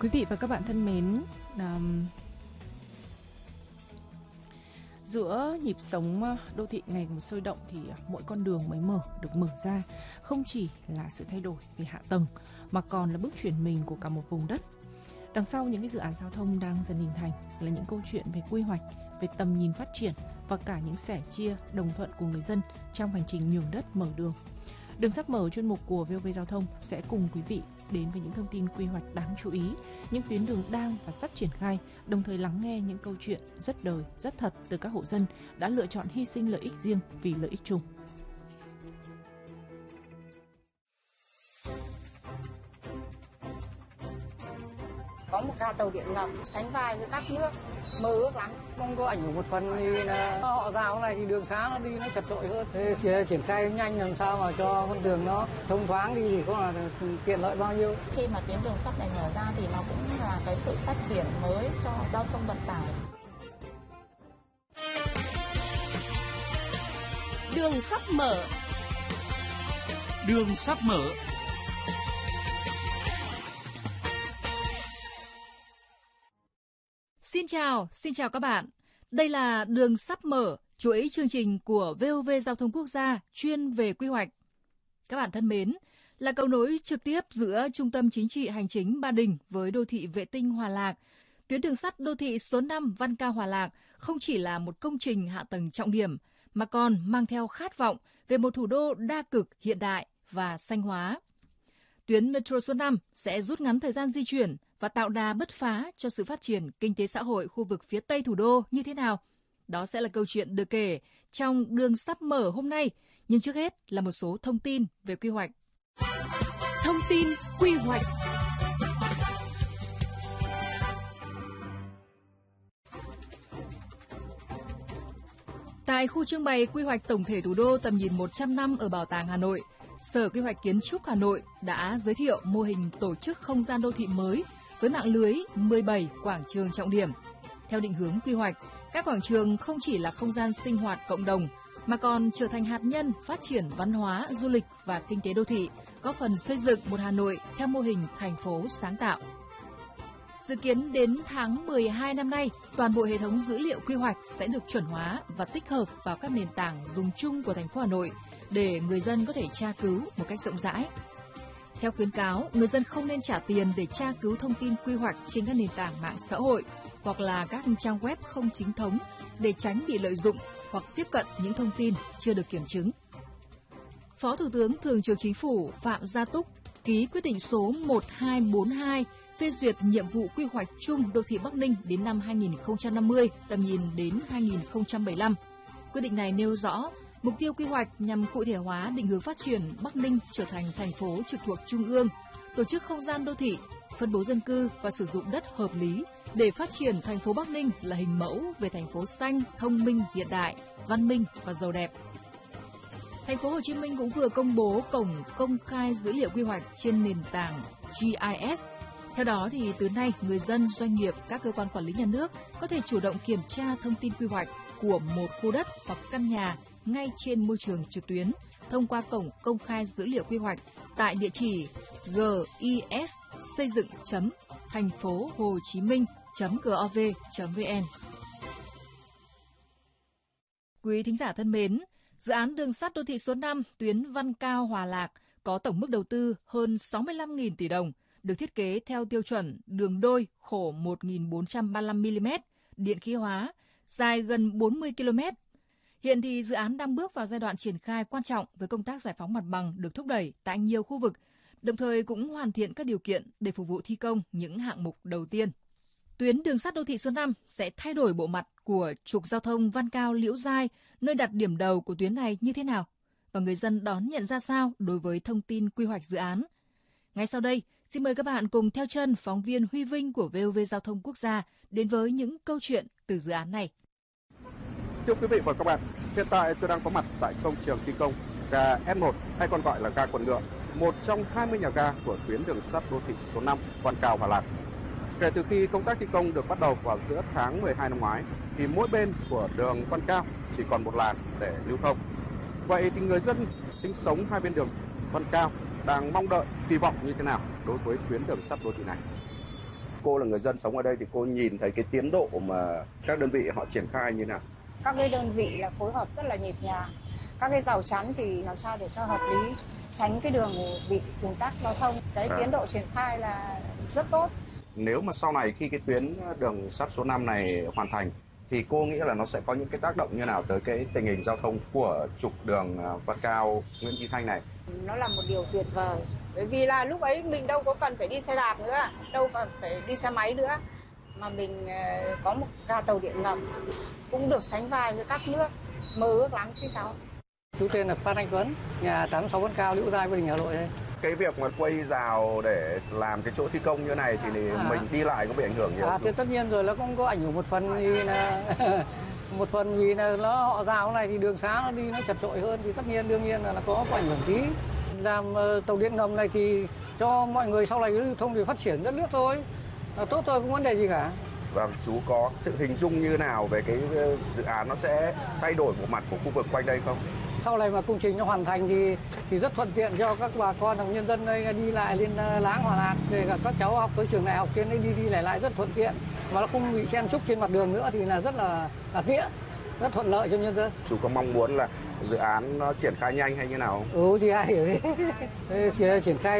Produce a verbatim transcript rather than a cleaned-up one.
Quý vị và các bạn thân mến, um, giữa nhịp sống đô thị ngày càng sôi động thì mỗi con đường mới mở được mở ra không chỉ là sự thay đổi về hạ tầng mà còn là bước chuyển mình của cả một vùng đất. Đằng sau những cái dự án giao thông đang dần hình thành là những câu chuyện về quy hoạch, về tầm nhìn phát triển và cả những sẻ chia đồng thuận của người dân trong hành trình nhường đất mở đường. Đường sắp mở chuyên mục của vê o vê Giao thông sẽ cùng quý vị đến với những thông tin quy hoạch đáng chú ý, những tuyến đường đang và sắp triển khai, đồng thời lắng nghe những câu chuyện rất đời, rất thật từ các hộ dân đã lựa chọn hy sinh lợi ích riêng vì lợi ích chung. Có một ga tàu điện ngầm sánh vai với các nước, mơ ước lắm. Không có ảnh hưởng một phần thì là họ rào này thì đường xá nó đi nó chật chội hơn. Thế triển khai nhanh làm sao mà cho con đường nó thông thoáng đi thì có là tiện lợi bao nhiêu. Khi mà tuyến đường sắt này mở ra thì nó cũng là cái sự phát triển mới cho giao thông vận tải. Đường sắp mở. Đường sắp mở. Xin chào, xin chào các bạn. Đây là Đường sắp mở, chuỗi chương trình của vê o vê Giao thông Quốc gia chuyên về quy hoạch. Các bạn thân mến, là cầu nối trực tiếp giữa Trung tâm Chính trị Hành chính Ba Đình với đô thị vệ tinh Hòa Lạc, tuyến đường sắt đô thị số năm Văn Cao Hòa Lạc không chỉ là một công trình hạ tầng trọng điểm, mà còn mang theo khát vọng về một thủ đô đa cực hiện đại và xanh hóa. Tuyến Metro số năm sẽ rút ngắn thời gian di chuyển và tạo đà bứt phá cho sự phát triển kinh tế xã hội khu vực phía Tây thủ đô như thế nào? Đó sẽ là câu chuyện được kể trong Đường sắp mở hôm nay. Nhưng trước hết là một số thông tin về quy hoạch. Thông tin quy hoạch. Tại khu trưng bày quy hoạch tổng thể thủ đô tầm nhìn một trăm năm ở Bảo tàng Hà Nội, Sở Quy hoạch Kiến trúc Hà Nội đã giới thiệu mô hình tổ chức không gian đô thị mới với mạng lưới mười bảy quảng trường trọng điểm. Theo định hướng quy hoạch, các quảng trường không chỉ là không gian sinh hoạt cộng đồng, mà còn trở thành hạt nhân phát triển văn hóa, du lịch và kinh tế đô thị, góp phần xây dựng một Hà Nội theo mô hình thành phố sáng tạo. Dự kiến đến tháng mười hai năm nay, toàn bộ hệ thống dữ liệu quy hoạch sẽ được chuẩn hóa và tích hợp vào các nền tảng dùng chung của thành phố Hà Nội để người dân có thể tra cứu một cách rộng rãi. Theo khuyến cáo, người dân không nên trả tiền để tra cứu thông tin quy hoạch trên các nền tảng mạng xã hội hoặc là các trang web không chính thống để tránh bị lợi dụng hoặc tiếp cận những thông tin chưa được kiểm chứng. Phó Thủ tướng Thường trực Chính phủ Phạm Gia Túc ký quyết định số một hai bốn hai phê duyệt nhiệm vụ quy hoạch chung đô thị Bắc Ninh đến năm hai nghìn không trăm năm mươi, tầm nhìn đến hai nghìn không trăm bảy mươi lăm. Quyết định này nêu rõ mục tiêu quy hoạch nhằm cụ thể hóa định hướng phát triển Bắc Ninh trở thành thành phố trực thuộc Trung ương, tổ chức không gian đô thị, phân bố dân cư và sử dụng đất hợp lý để phát triển thành phố Bắc Ninh là hình mẫu về thành phố xanh, thông minh, hiện đại, văn minh và giàu đẹp. Thành phố Hồ Chí Minh cũng vừa công bố cổng công khai dữ liệu quy hoạch trên nền tảng G I S. Theo đó thì từ nay người dân, doanh nghiệp, các cơ quan quản lý nhà nước có thể chủ động kiểm tra thông tin quy hoạch của một khu đất hoặc căn nhà ngay trên môi trường trực tuyến thông qua cổng công khai dữ liệu quy hoạch tại địa chỉ gis xây dựng chấm thành phố hồ chí minh chấm gov chấm vn. Quý thính giả thân mến, dự án đường sắt đô thị số năm tuyến Văn Cao Hòa Lạc có tổng mức đầu tư hơn sáu mươi lăm nghìn tỷ đồng, được thiết kế theo tiêu chuẩn đường đôi khổ một nghìn bốn trăm ba mươi lăm mi-li-mét, điện khí hóa, dài gần bốn mươi ki lô mét. Hiện thì dự án đang bước vào giai đoạn triển khai quan trọng với công tác giải phóng mặt bằng được thúc đẩy tại nhiều khu vực, đồng thời cũng hoàn thiện các điều kiện để phục vụ thi công những hạng mục đầu tiên. Tuyến đường sắt đô thị số năm sẽ thay đổi bộ mặt của trục giao thông Văn Cao Liễu Giai, nơi đặt điểm đầu của tuyến này như thế nào? Và người dân đón nhận ra sao đối với thông tin quy hoạch dự án? Ngay sau đây, xin mời các bạn cùng theo chân phóng viên Huy Vinh của vê o vê Giao thông Quốc gia đến với những câu chuyện từ dự án này. Thưa quý vị và các bạn, hiện tại tôi đang có mặt tại công trường thi công ga S một hay còn gọi là ga Quận Ngựa, một trong hai mươi nhà ga của tuyến đường sắt đô thị số năm Văn Cao Hòa Lạc. Kể từ khi công tác thi công được bắt đầu vào giữa tháng mười hai năm ngoái, thì mỗi bên của đường Văn Cao chỉ còn một làn để lưu thông. Vậy thì người dân sinh sống hai bên đường Văn Cao đang mong đợi, kỳ vọng như thế nào đối với tuyến đường sắt đô thị này? Cô là người dân sống ở đây thì cô nhìn thấy cái tiến độ mà các đơn vị họ triển khai như nào? Các cái đơn vị là phối hợp rất là nhịp nhàng. Các cái rào chắn thì làm sao để cho hợp lý, tránh cái đường bị ùn tắc giao thông. Cái à. tiến độ triển khai là rất tốt. Nếu mà sau này khi cái tuyến đường sắt số năm này hoàn thành thì cô nghĩ là nó sẽ có những cái tác động như nào tới cái tình hình giao thông của trục đường Văn Cao Nguyễn Chí Thanh này? Nó là một điều tuyệt vời. Bởi vì là lúc ấy mình đâu có cần phải đi xe đạp nữa, đâu phải đi xe máy nữa. Mà mình có một ga tàu điện ngầm cũng được sánh vai với các nước, mơ ước lắm chứ cháu. Chú tên là Phan Anh Tuấn, nhà tám mươi sáu Văn Cao, Liễu Giai, Bình Hà Nội đây. Cái việc mà quây rào để làm cái chỗ thi công như này thì à. mình đi lại có bị ảnh hưởng nhiều à, không? Thì tất nhiên rồi, nó cũng có ảnh hưởng một phần vì là một phần vì là nó họ rào này thì đường xá nó đi nó chật chội hơn thì tất nhiên đương nhiên là nó có, có ảnh hưởng tí. Làm uh, tàu điện ngầm này thì cho mọi người sau này lưu thông thì phát triển đất nước thôi, là tốt thôi, không vấn đề gì cả. Vâng, chú có sự hình dung như nào về cái dự án nó sẽ thay đổi bộ mặt của khu vực quanh đây không? Sau này mà công trình nó hoàn thành thì thì rất thuận tiện cho các bà con và nhân dân đây đi lại lên Láng Hòa Lạc, để cả các cháu học tới trường đại học trên đây đi đi lại lại rất thuận tiện, mà nó không bị chen chúc trên mặt đường nữa thì là rất là, là tiện, rất thuận lợi cho nhân dân. Chú có mong muốn là dự án nó triển khai nhanh hay như nào không? Ừ thì ai hiểu đấy. Triển khai